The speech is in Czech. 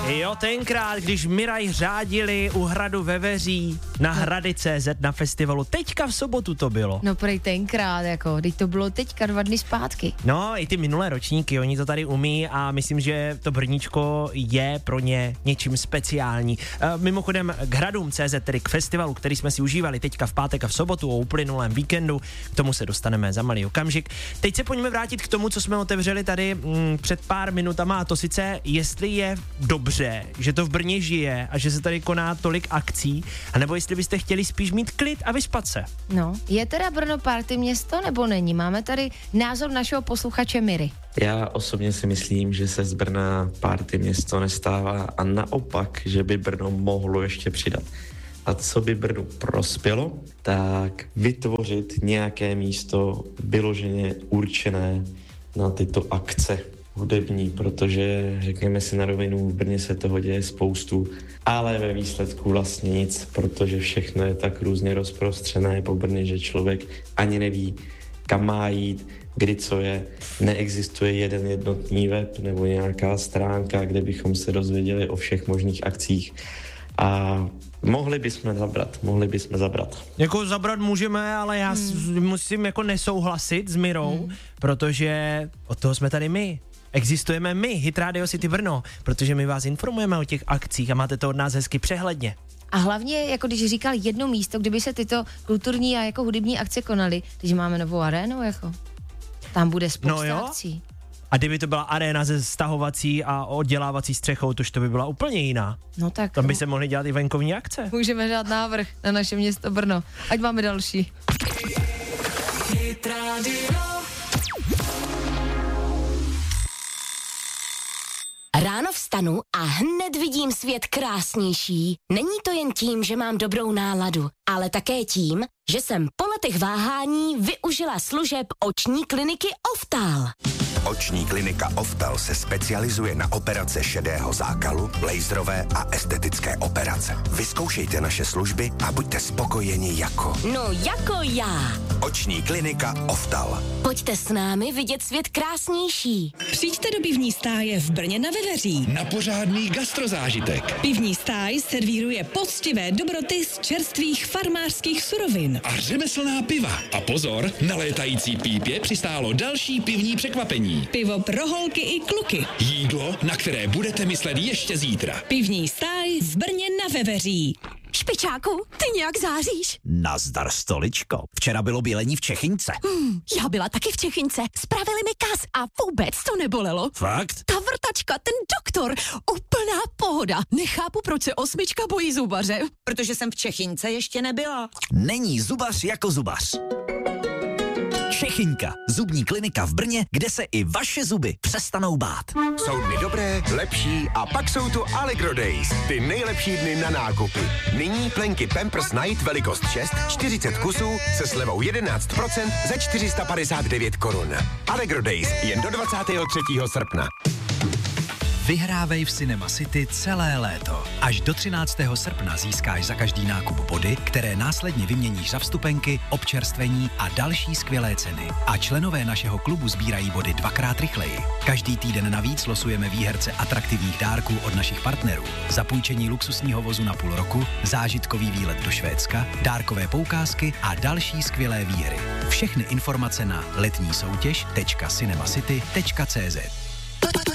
Jo, tenkrát, když Miraj řádili u hradu Veveří na Hrady.cz na festivalu. Teďka v sobotu to bylo. No prej tenkrát, jako, teď to bylo teďka 2 dny zpátky. No, i ty minulé ročníky, oni to tady umí a myslím, že to Brníčko je pro ně něčím speciální. Mimochodem k Hradům.cz, tedy k festivalu, který jsme si užívali teďka v pátek a v sobotu o uplynulém víkendu, k tomu se dostaneme za malý okamžik. Teď se pojďme vrátit k tomu, co jsme otevřeli tady před pár minutama, a to sice, jestli je dobře, že to v Brně žije a že se tady koná tolik akcí, anebo jestli byste chtěli spíš mít klid a vyspat se. No, je teda Brno party město nebo není? Máme tady názor našeho posluchače Miry. Já osobně si myslím, že se z Brna party město nestává a naopak, že by Brno mohlo ještě přidat. A co by Brnu prospělo, tak vytvořit nějaké místo vyloženě určené na tyto akce hudební, protože řekněme si na rovinu, v Brně se toho děje spoustu, ale ve výsledku vlastně nic, protože všechno je tak různě rozprostřené po Brně, že člověk ani neví, kam má jít, kdy co je. Neexistuje jeden jednotný web nebo nějaká stránka, kde bychom se dozvěděli o všech možných akcích. A mohli bychom zabrat. Jako zabrat můžeme, ale já musím jako nesouhlasit s Mirou, protože od toho jsme tady my. Existujeme my, Hit Radio City Brno, protože my vás informujeme o těch akcích a máte to od nás hezky přehledně. A hlavně, jako když říkal jedno místo, kdyby se tyto kulturní a jako hudební akce konaly, když máme novou arénu, jako tam bude spousta akcí. A kdyby to byla aréna ze stahovací a oddělávací střechou, tož to by byla úplně jiná. No tak. Tam by se mohly dělat i venkovní akce. Můžeme dát návrh na naše město Brno. Ať máme další. Ráno vstanu a hned vidím svět krásnější. Není to jen tím, že mám dobrou náladu, ale také tím, že jsem po letech váhání využila služeb oční kliniky Oftal. Oční klinika Oftal se specializuje na operace šedého zákalu, laserové a estetické operace. Vyzkoušejte naše služby a buďte spokojeni jako... No jako já. Oční klinika Oftal. Pojďte s námi vidět svět krásnější. Přijďte do pivní stáje v Brně na Veveří. Na pořádný gastrozážitek. Pivní stáj servíruje poctivé dobroty z čerstvých farmářských surovin. A řemeslná piva. A pozor, na létající pípě přistálo další pivní překvapení. Pivo pro holky i kluky. Jídlo, na které budete myslet ještě zítra. Pivní stáj v Brně na Veveří. Špičáku, ty nějak záříš. Nazdar, stoličko. Včera bylo bělení v Čechince. Já byla taky v Čechince. Spravili mi kas a vůbec to nebolelo. Fakt? Ta vrtačka, ten doktor, úplná pohoda. Nechápu, proč se 8 bojí zubaře. Protože jsem v Čechince ještě nebyla. Není zubař jako zubař. Čechinka, zubní klinika v Brně, kde se i vaše zuby přestanou bát. Jsou dny dobré, lepší a pak jsou tu Allegro Days. Ty nejlepší dny na nákupy. Nyní plenky Pampers Night velikost 6, 40 kusů se slevou 11% za 459 korun. Allegro Days jen do 23. srpna. Vyhrávej v Cinema City celé léto. Až do 13. srpna získáš za každý nákup body, které následně vyměníš za vstupenky, občerstvení a další skvělé ceny. A členové našeho klubu sbírají body 2x rychleji. Každý týden navíc losujeme výherce atraktivních dárků od našich partnerů. Zapůjčení luxusního vozu na půl roku, zážitkový výlet do Švédska, dárkové poukázky a další skvělé výhry. Všechny informace na letnísoutěž.cinemacity.cz.